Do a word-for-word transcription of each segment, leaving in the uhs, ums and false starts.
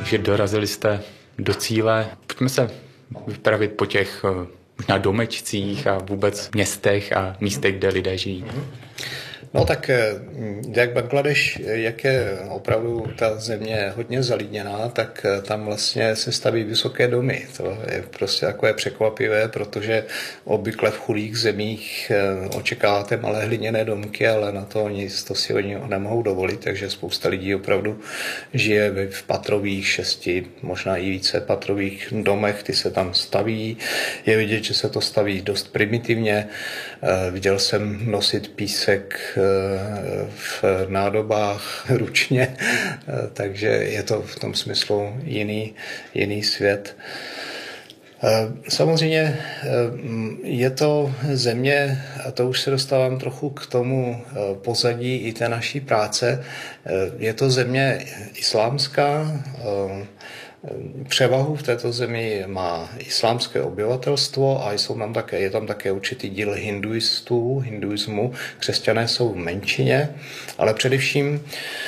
Takže dorazili jste do cíle. Pojďme se vypravit po těch možná domečcích a vůbec městech a místech, kde lidé žijí. No tak jak Bangladeš, jak je opravdu ta země hodně zalidněná, tak tam vlastně se staví vysoké domy. To je prostě takové překvapivé, protože obvykle v chudých zemích očekáváte malé hliněné domky, ale na to nic, to si oni nemohou dovolit, takže spousta lidí opravdu žije v patrových, šesti, možná i více patrových domech, ty se tam staví. Je vidět, že se to staví dost primitivně. Viděl jsem nosit písek v nádobách ručně, takže je to v tom smyslu jiný, jiný svět. Samozřejmě je to země, a to už se dostávám trochu k tomu pozadí i té naší práce, je to země islámská. Převahu v této zemi má islámské obyvatelstvo a jsou tam také, je tam také určitý díl hinduistů, hinduismu. Křesťané jsou v menšině, ale především,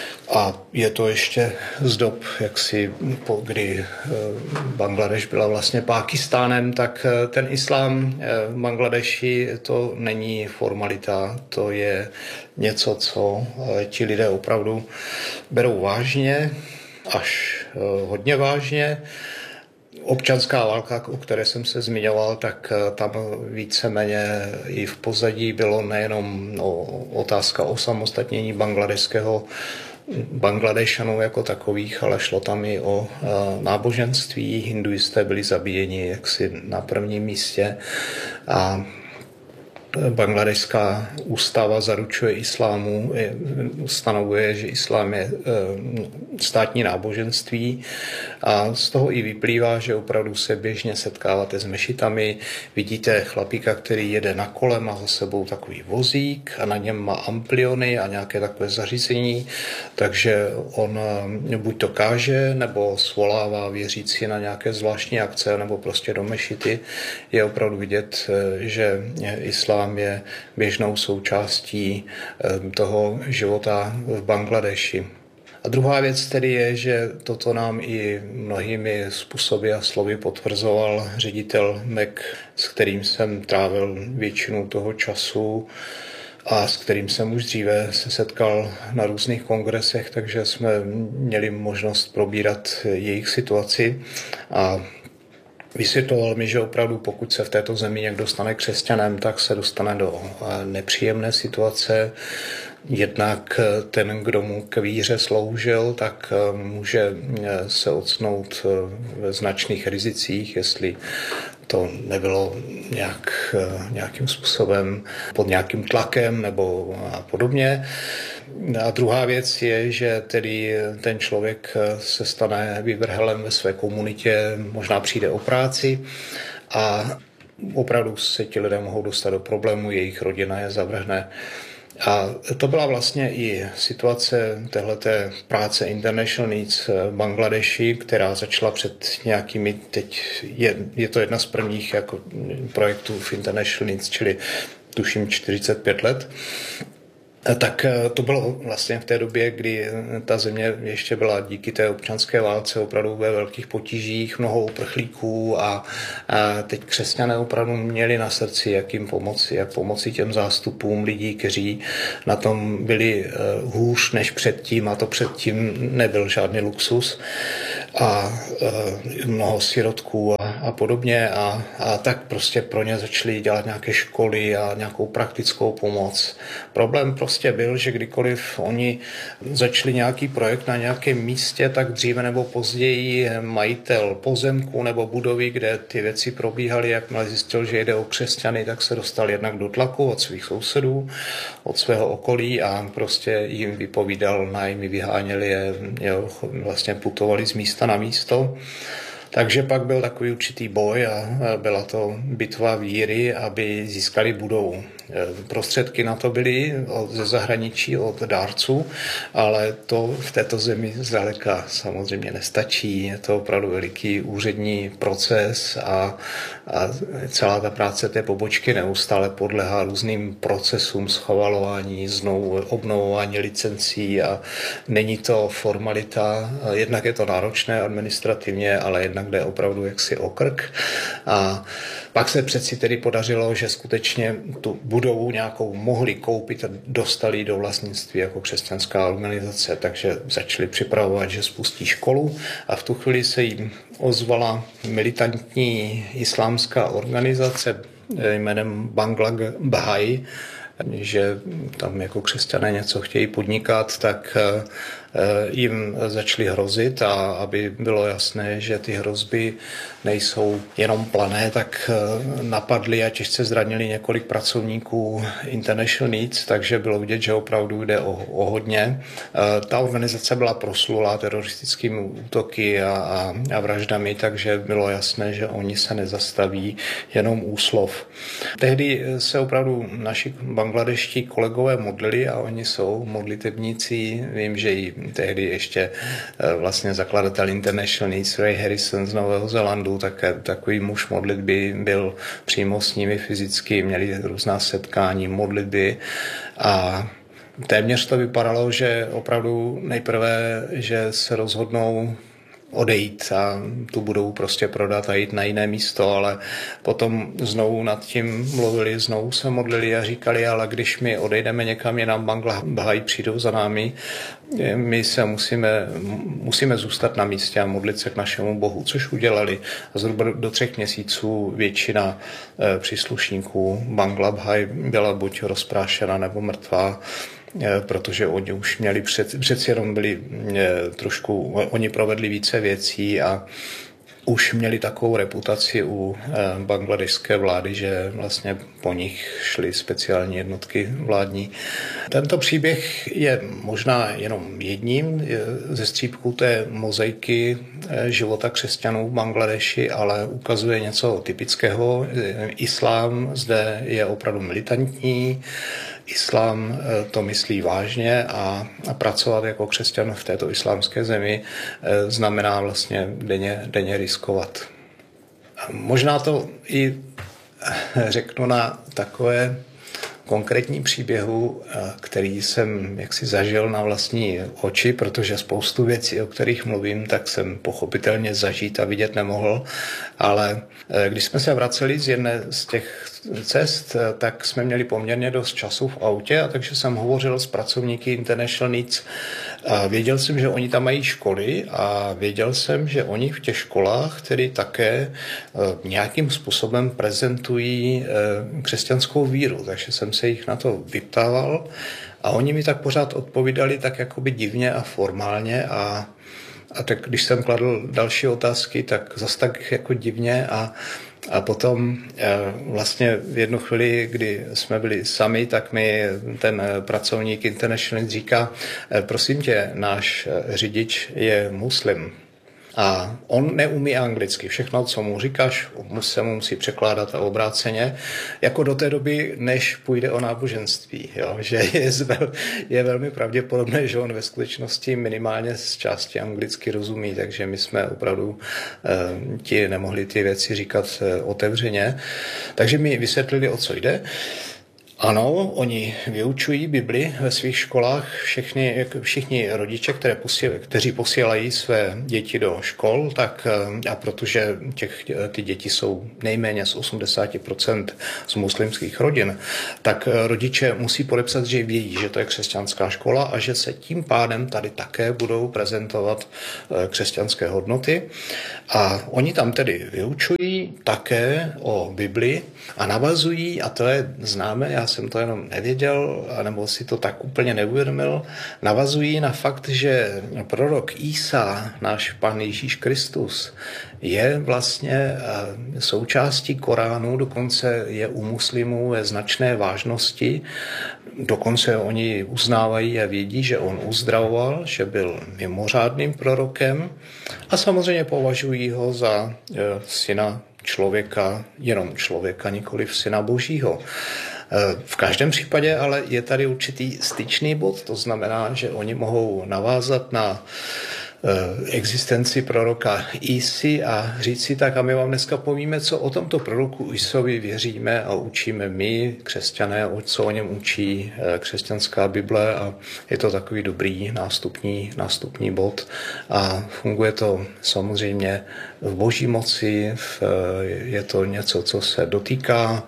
a je to ještě z dob, jaksi, kdy Bangladeš byla vlastně Pákistánem, tak ten islám v Bangladeši to není formalita, to je něco, co ti lidé opravdu berou vážně, až hodně vážně. Občanská válka, o které jsem se zmiňoval, tak tam víceméně i v pozadí bylo nejenom otázka osamostatnění bangladešského Bangladešanů jako takových, ale šlo tam i o náboženství. Hinduisté byli zabíjeni jaksi na prvním místě a Bangladešská ústava zaručuje islámu, stanovuje, že islám je státní náboženství a z toho i vyplývá, že opravdu se běžně setkáváte s mešitami. Vidíte chlapíka, který jede na kole, má za sebou takový vozík a na něm má ampliony a nějaké takové zařízení, takže on buď to káže, nebo svolává věřící na nějaké zvláštní akce, nebo prostě do mešity. Je opravdu vidět, že islám je běžnou součástí toho života v Bangladeši. A druhá věc tedy je, že toto nám i mnohými způsoby a slovy potvrzoval ředitel Mac, s kterým jsem trávil většinu toho času a s kterým jsem už dříve se setkal na různých kongresech, takže jsme měli možnost probírat jejich situaci a vysvětloval mi, že opravdu pokud se v této zemi někdo stane křesťanem, tak se dostane do nepříjemné situace. Jednak ten, kdo mu k víře sloužil, tak může se octnout ve značných rizicích, jestli to nebylo nějak, nějakým způsobem pod nějakým tlakem nebo a podobně. A druhá věc je, že tedy ten člověk se stane vyvrhelem ve své komunitě, možná přijde o práci a opravdu se ti lidé mohou dostat do problému, jejich rodina je zavrhne. A to byla vlastně i situace téhleté práce International Needs v Bangladeši, která začala před nějakými, teď je, je to jedna z prvních jako projektů v International Needs, čili tuším čtyřicet pět let. Tak to bylo vlastně v té době, kdy ta země ještě byla díky té občanské válce opravdu ve velkých potížích, mnoho uprchlíků a, a teď křesťané opravdu měli na srdci, jak jim pomoci, jak pomoci těm zástupům lidí, kteří na tom byli hůř než předtím a to předtím nebyl žádný luxus a mnoho sirotků a, a podobně a, a tak prostě pro ně začali dělat nějaké školy a nějakou praktickou pomoc. Problém prostě byl, že kdykoliv oni začali nějaký projekt na nějakém místě, tak dříve nebo později majitel pozemku nebo budovy, kde ty věci probíhaly, jakmile zjistil, že jde o křesťany, tak se dostal jednak do tlaku od svých sousedů, od svého okolí a prostě jim vypovídal nájmy, vyháněli je, jo, vlastně putovali z místa na místo. Takže pak byl takový určitý boj a byla to bitva víry, aby získali budovu. Prostředky na to byly ze zahraničí od dárců, ale to v této zemi zdaleka samozřejmě nestačí. Je to opravdu veliký úřední proces a, a celá ta práce té pobočky neustále podléhá různým procesům schvalování, znovu obnovování licencí a není to formalita. Jednak je to náročné administrativně, ale jednak jde opravdu jaksi o krk. A pak se přeci tedy podařilo, že skutečně tu budovu nějakou mohli koupit a dostali do vlastnictví jako křesťanská organizace, takže začali připravovat, že spustí školu a v tu chvíli se jim ozvala militantní islámská organizace jménem Bangla Bahai, že tam jako křesťané něco chtějí podnikat, tak jim začaly hrozit a aby bylo jasné, že ty hrozby nejsou jenom plané, tak napadli a těžce zranili několik pracovníků International Needs, takže bylo vidět, že opravdu jde o, o hodně. Ta organizace byla proslulá teroristickými útoky a, a, a vraždami, takže bylo jasné, že oni se nezastaví jenom u slov. Tehdy se opravdu naši bangladeští kolegové modlili a oni jsou modlitebníci. Vím, že i tehdy ještě vlastně zakladatel International Needs Ray Harrison z Nového Zélandu, tak, takový muž modlitby byl přímo s nimi fyzicky, měli různá setkání, modlitby a téměř to vypadalo, že opravdu nejprve, že se rozhodnou odejít a tu budou prostě prodat a jít na jiné místo, ale potom znovu nad tím mluvili, znovu se modlili a říkali, ale když my odejdeme někam jinam, Bangla Bahai přijdou za námi, my se musíme, musíme zůstat na místě a modlit se k našemu Bohu, což udělali. A zhruba do třech měsíců většina příslušníků Bangla Bahai byla buď rozprášena nebo mrtvá, protože oni už měli před, přeci jenom byli trošku, oni provedli více věcí a už měli takovou reputaci u bangladešské vlády, že vlastně po nich šly speciální jednotky vládní. Tento příběh je možná jenom jedním ze střípků té mozaiky života křesťanů v Bangladeši, ale ukazuje něco typického. Islám zde je opravdu militantní, Islám to myslí vážně a, a pracovat jako křesťan v této islámské zemi znamená vlastně denně, denně riskovat. Možná to i řeknu na takové konkrétní příběhu, který jsem jaksi zažil na vlastní oči, protože spoustu věcí, o kterých mluvím, tak jsem pochopitelně zažít a vidět nemohl, ale když jsme se vraceli z jedné z těch cest, tak jsme měli poměrně dost času v autě, a takže jsem hovořil s pracovníky International Needs. A věděl jsem, že oni tam mají školy a věděl jsem, že oni v těch školách tedy také nějakým způsobem prezentují křesťanskou víru, takže jsem se jich na to vyptával a oni mi tak pořád odpovídali tak jakoby divně a formálně a, a tak když jsem kladl další otázky, tak zase tak jako divně a A potom vlastně v jednu chvíli, kdy jsme byli sami, tak mi ten pracovník International říká, prosím tě, náš řidič je muslim. A on neumí anglicky. Všechno, co mu říkáš, se mu musí překládat a obráceně, jako do té doby, než půjde o náboženství. Jo? Že je, zvel, je velmi pravděpodobné, že on ve skutečnosti minimálně z části anglicky rozumí, takže my jsme opravdu eh, ti nemohli ty věci říkat eh, otevřeně. Takže mi vysvětlili, o co jde. Ano, oni vyučují Bibli ve svých školách, všechny, všichni rodiče, které posíl, kteří posílají své děti do škol, tak a protože těch, ty děti jsou nejméně z osmdesát procent z muslimských rodin, tak rodiče musí podepsat, že vědí, že to je křesťanská škola a že se tím pádem tady také budou prezentovat křesťanské hodnoty. A oni tam tedy vyučují mluví také o Bibli a navazují, a to je známé, já jsem to jenom nevěděl, nebo si to tak úplně neuvědomil, navazují na fakt, že prorok Ísa, náš Pán Ježíš Kristus, je vlastně součástí Koránu, dokonce je u muslimů ve značné vážnosti, dokonce oni uznávají a vědí, že on uzdravoval, že byl mimořádným prorokem a samozřejmě považují ho za syna člověka, jenom člověka, nikoliv syna Božího. V každém případě ale je tady určitý styčný bod, to znamená, že oni mohou navázat na existenci proroka Ísy a říct si tak, a my vám dneska povíme, co o tomto proroku Ísovi věříme a učíme my, křesťané, co o něm učí křesťanská Bible, a je to takový dobrý nástupní, nástupní bod a funguje to samozřejmě v Boží moci, je to něco, co se dotýká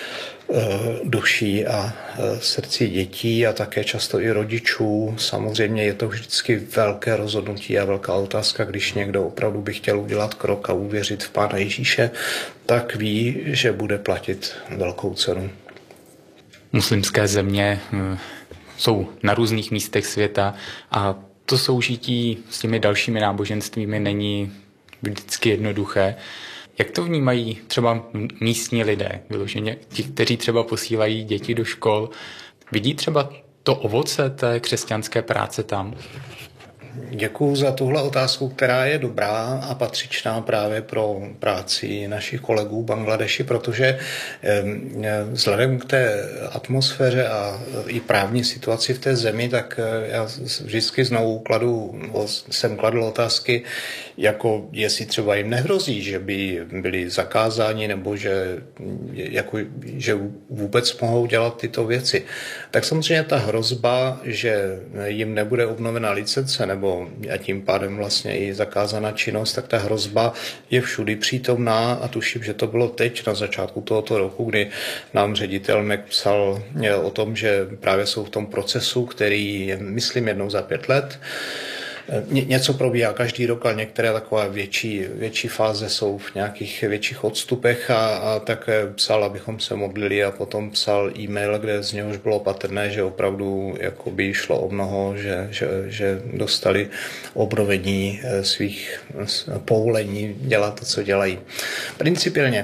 duší a srdcí dětí a také často i rodičů. Samozřejmě je to vždycky velké rozhodnutí a velká otázka, když někdo opravdu by chtěl udělat krok a uvěřit v Pána Ježíše, tak ví, že bude platit velkou cenu. Muslimské země jsou na různých místech světa a to soužití s těmi dalšími náboženstvími není vždycky jednoduché. Jak to vnímají třeba místní lidé, vyloženě ti, kteří třeba posílají děti do škol? Vidí třeba to ovoce té křesťanské práce tam? Děkuju za tuhle otázku, která je dobrá a patřičná právě pro práci našich kolegů v Bangladeši, protože vzhledem k té atmosféře a i právní situaci v té zemi, tak já vždycky znovu kladu, jsem kladl otázky, jako jestli třeba jim nehrozí, že by byli zakázáni nebo že, jako, že vůbec mohou dělat tyto věci. Tak samozřejmě ta hrozba, že jim nebude obnovena licence nebo a tím pádem vlastně i zakázaná činnost, tak ta hrozba je všudy přítomná a tuším, že to bylo teď na začátku tohoto roku, kdy nám ředitel Mac psal o tom, že právě jsou v tom procesu, který je, myslím, jednou za pět let. Něco probíhá každý rok, ale některé takové větší, větší fáze jsou v nějakých větších odstupech a, a také psal, abychom se modlili a potom psal e-mail, kde z něhož bylo patrné, že opravdu jakoby šlo o mnoho, že, že, že dostali obnovení svých povolení dělat to, co dělají. Principiálně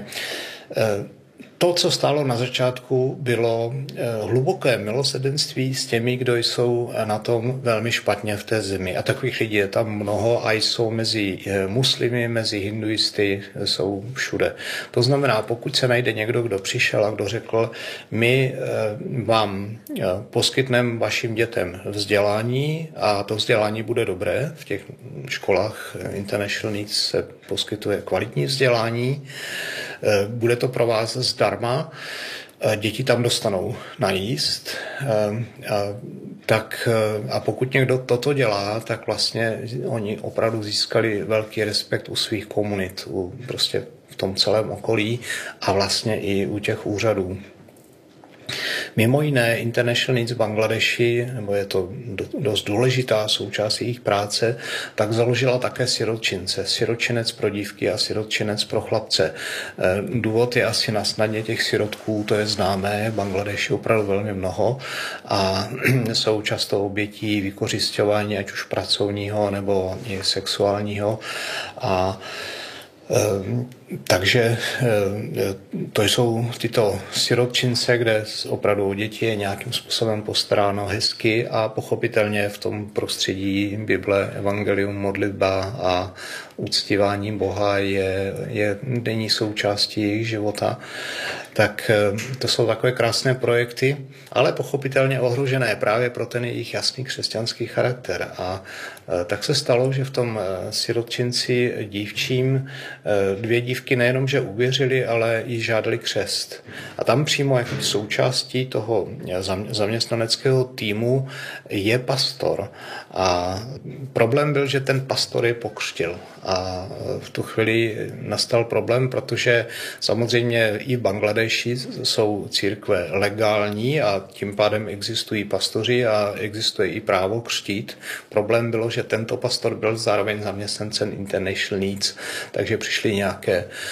to, co stálo na začátku, bylo hluboké milosrdenství s těmi, kdo jsou na tom velmi špatně v té zemi. A takových lidí je tam mnoho a jsou mezi muslimy, mezi hinduisty, jsou všude. To znamená, pokud se najde někdo, kdo přišel a kdo řekl, my vám poskytneme vašim dětem vzdělání a to vzdělání bude dobré. V těch školách International Needs se poskytuje kvalitní vzdělání. Bude to pro vás zdarma, děti tam dostanou najíst, tak a pokud někdo toto dělá, tak vlastně oni opravdu získali velký respekt u svých komunit, u, prostě v tom celém okolí a vlastně i u těch úřadů. Mimo jiné International Needs v Bangladeši, nebo je to dost důležitá součást jejich práce, tak založila také sirotčince. Sirotčinec pro dívky a sirotčinec pro chlapce. Důvod je asi na snadě těch sirotků, to je známé, v Bangladeši opravdu velmi mnoho a jsou často obětí vykořisťování, ať už pracovního nebo i sexuálního. A takže to jsou tyto sirotčince, kde opravdu o děti je nějakým způsobem postaráno hezky a pochopitelně v tom prostředí Bible, evangelium, modlitba a uctívání Boha je, je denní součástí jejich života. Tak to jsou takové krásné projekty, ale pochopitelně ohrožené právě pro ten jejich jasný křesťanský charakter. A tak se stalo, že v tom sirotčinci dívčím dvě dívky nejenom, že uvěřili, ale i žádali křest. A tam přímo jako součástí toho zaměstnaneckého týmu je pastor. A problém byl, že ten pastor je pokřtil. A v tu chvíli nastal problém, protože samozřejmě i v Bangladeši jsou církve legální a tím pádem existují pastoři a existuje i právo křtít. Problém bylo, že tento pastor byl zároveň zaměstnancem International Needs, takže přišly nějaké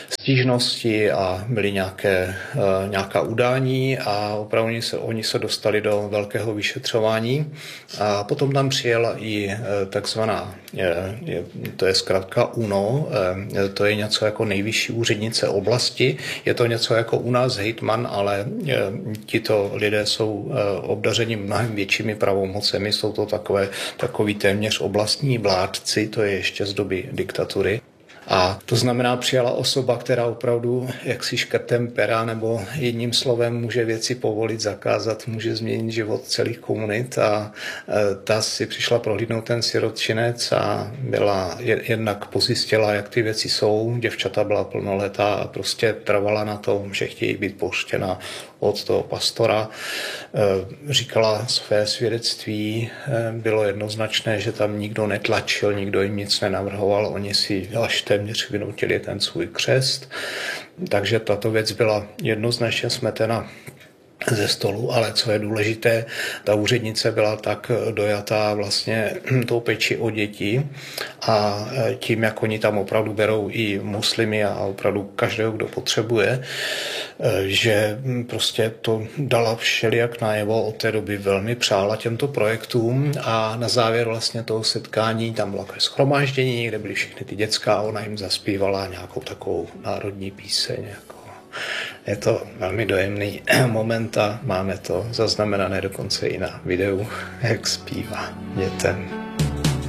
stížnosti a byly nějaké, nějaká udání a opravdu oni se, oni se dostali do velkého vyšetřování. A potom tam přijela i takzvaná, je, je, to je zkrátka U N O, to je něco jako nejvyšší úřednice oblasti, je to něco jako u nás hejtman, ale tito lidé jsou obdařeni mnohem většími pravomocemi, jsou to takové, takový téměř oblastní vládci, to je ještě z doby diktatury. A to znamená, přijala osoba, která opravdu jaksi škrtem pera nebo jedním slovem může věci povolit, zakázat, může změnit život celých komunit a ta si přišla prohlídnout ten sirotčinec a byla jednak pozjistila, jak ty věci jsou, děvčata byla plnoletá a prostě trvala na tom, že chtějí být pouštěna od toho pastora. Říkala své svědectví, bylo jednoznačné, že tam nikdo netlačil, nikdo jim nic nenavrhoval, oni si až téměř vynutili ten svůj křest. Takže tato věc byla jednoznačně smetena ze stolu, ale co je důležité, ta úřednice byla tak dojatá vlastně tou péči o děti a tím, jak oni tam opravdu berou i muslimy a opravdu každého, kdo potřebuje, že prostě to dala všelijak najevo, od té doby velmi přála těmto projektům a na závěr vlastně toho setkání tam bylo takové shromáždění, kde byly všechny ty děcka a ona jim zaspívala nějakou takovou národní píseň. Jako je to velmi dojemný moment a máme to zaznamenané dokonce i na videu, jak zpívá dětem.